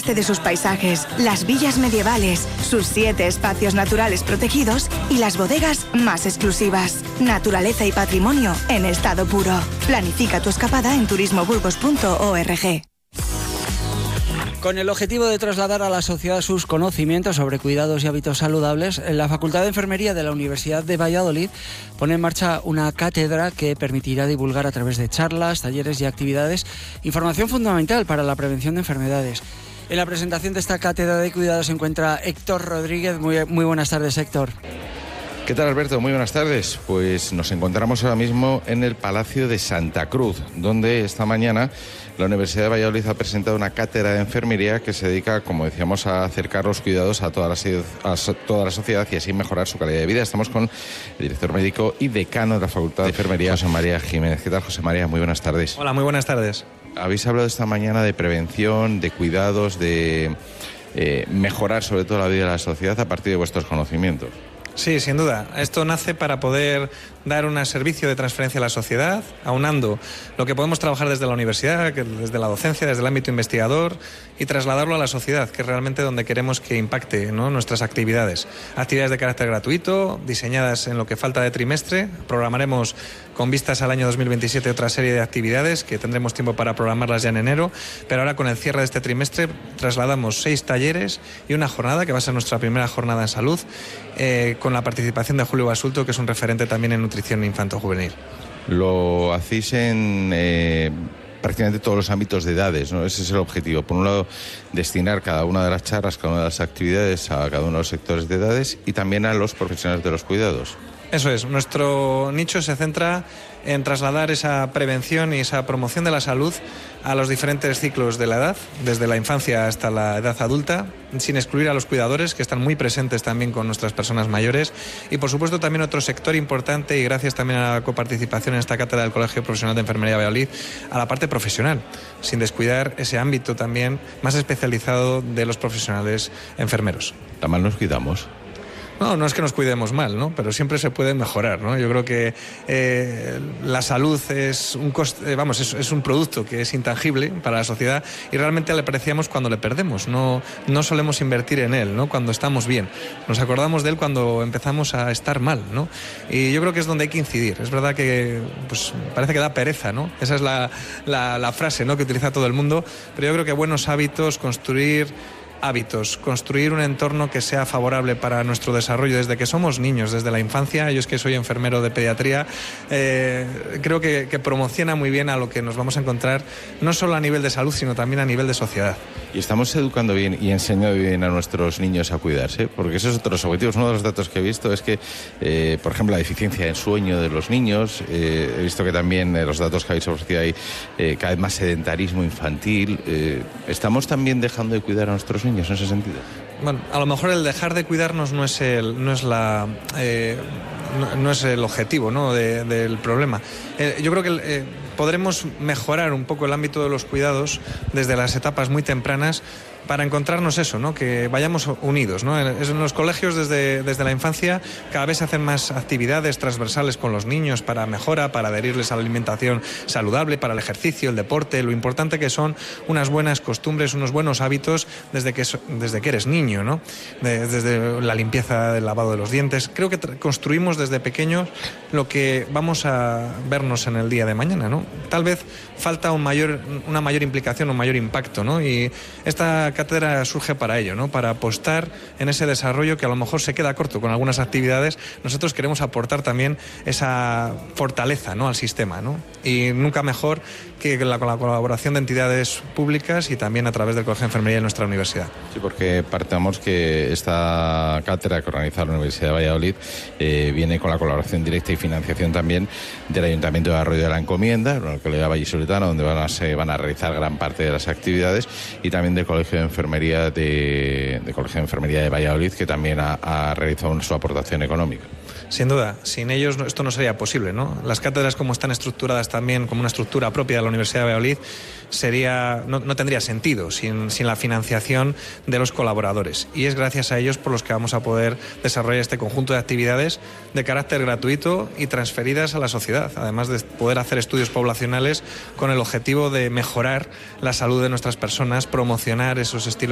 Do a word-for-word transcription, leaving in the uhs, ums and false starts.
contraste de sus paisajes, las villas medievales, sus siete espacios naturales protegidos y las bodegas más exclusivas. Naturaleza y patrimonio en estado puro. Planifica tu escapada en turismo burgos punto org. Con el objetivo de trasladar a la sociedad sus conocimientos sobre cuidados y hábitos saludables, la Facultad de Enfermería de la Universidad de Valladolid pone en marcha una cátedra que permitirá divulgar a través de charlas, talleres y actividades información fundamental para la prevención de enfermedades. En la presentación de esta cátedra de cuidados se encuentra Héctor Rodríguez. Muy, muy buenas tardes, Héctor. ¿Qué tal, Alberto? Muy buenas tardes. Pues nos encontramos ahora mismo en el Palacio de Santa Cruz, donde esta mañana la Universidad de Valladolid ha presentado una cátedra de enfermería que se dedica, como decíamos, a acercar los cuidados a toda la, a toda la sociedad y así mejorar su calidad de vida. Estamos con el director médico y decano de la Facultad de Enfermería, José María Jiménez. ¿Qué tal, José María? Muy buenas tardes. Hola, muy buenas tardes. Habéis hablado esta mañana de prevención, de cuidados, de eh, mejorar sobre todo la vida de la sociedad a partir de vuestros conocimientos. Sí, sin duda. Esto nace para poder dar un servicio de transferencia a la sociedad, aunando lo que podemos trabajar desde la universidad, desde la docencia, desde el ámbito investigador, y trasladarlo a la sociedad, que es realmente donde queremos que impacte, ¿no?, nuestras actividades. Actividades de carácter gratuito, diseñadas en lo que falta de trimestre. Programaremos con vistas al año dos mil veintisiete otra serie de actividades que tendremos tiempo para programarlas ya en enero, pero ahora con el cierre de este trimestre trasladamos seis talleres y una jornada, que va a ser nuestra primera jornada en salud, eh, con la participación de Julio Basulto, que es un referente también en nutrición infanto-juvenil. Lo hacéis en eh, prácticamente todos los ámbitos de edades, ¿no? Ese es el objetivo. Por un lado, destinar cada una de las charlas, cada una de las actividades a cada uno de los sectores de edades y también a los profesionales de los cuidados. Eso es, nuestro nicho se centra en trasladar esa prevención y esa promoción de la salud a los diferentes ciclos de la edad, desde la infancia hasta la edad adulta, sin excluir a los cuidadores, que están muy presentes también con nuestras personas mayores, y por supuesto también otro sector importante, y gracias también a la coparticipación en esta cátedra del Colegio Profesional de Enfermería de Valladolid, a la parte profesional, sin descuidar ese ámbito también más especializado de los profesionales enfermeros. ¿Tan mal nos cuidamos? No, no es que nos cuidemos mal, ¿no?, pero siempre se puede mejorar, ¿no? Yo creo que eh, la salud es un coste, vamos, es, es un producto que es intangible para la sociedad y realmente le apreciamos cuando le perdemos. No, no solemos invertir en él, ¿no?, cuando estamos bien. Nos acordamos de él cuando empezamos a estar mal, ¿no? Y yo creo que es donde hay que incidir. Es verdad que pues, parece que da pereza, ¿no? Esa es la, la, la frase, ¿no?, que utiliza todo el mundo, pero yo creo que buenos hábitos, construir hábitos, construir un entorno que sea favorable para nuestro desarrollo desde que somos niños, desde la infancia. Yo es que soy enfermero de pediatría, eh, creo que, que promociona muy bien a lo que nos vamos a encontrar, no solo a nivel de salud, sino también a nivel de sociedad. Y estamos educando bien y enseñando bien a nuestros niños a cuidarse, porque esos son otros objetivos. Uno de los datos que he visto es que, eh, por ejemplo, la deficiencia en sueño de los niños, eh, he visto que también eh, los datos que habéis ofrecido hay eh, cada vez más sedentarismo infantil. Eh, ¿Estamos también dejando de cuidar a nuestros niños en ese sentido? Bueno, a lo mejor el dejar de cuidarnos no es el, no es la, eh, no, no es el objetivo, ¿no?, de, del problema. Eh, yo creo que eh, podremos mejorar un poco el ámbito de los cuidados desde las etapas muy tempranas, para encontrarnos eso, ¿no?, que vayamos unidos, ¿no? En los colegios desde, desde la infancia cada vez se hacen más actividades transversales con los niños para mejora, para adherirles a la alimentación saludable, para el ejercicio, el deporte, lo importante que son unas buenas costumbres, unos buenos hábitos desde que, desde que eres niño, ¿no? De, desde la limpieza, del lavado de los dientes. Creo que construimos desde pequeños lo que vamos a vernos en el día de mañana, ¿no? Tal vez falta un mayor, una mayor implicación, un mayor impacto, ¿no? Y esta cátedra surge para ello, ¿no?, para apostar en ese desarrollo que a lo mejor se queda corto con algunas actividades. Nosotros queremos aportar también esa fortaleza, ¿no?, al sistema, ¿no? Y nunca mejor que la, con la colaboración de entidades públicas y también a través del Colegio de Enfermería de nuestra universidad. Sí, porque partamos que esta cátedra que organiza la Universidad de Valladolid eh, viene con la colaboración directa y financiación también del Ayuntamiento de Arroyo de la Encomienda, el Colegio Vallisoletano, donde van a, se van a realizar gran parte de las actividades, y también del Colegio de Enfermería de, de Colegio de Enfermería de Valladolid, que también ha, ha realizado su aportación económica. Sin duda, sin ellos esto no sería posible, ¿no? Las cátedras, como están estructuradas también como una estructura propia de la Universidad de Valladolid, sería, no, no tendría sentido sin, sin la financiación de los colaboradores. Y es gracias a ellos por los que vamos a poder desarrollar este conjunto de actividades de carácter gratuito y transferidas a la sociedad, además de poder hacer estudios poblacionales con el objetivo de mejorar la salud de nuestras personas, promocionar esos estilos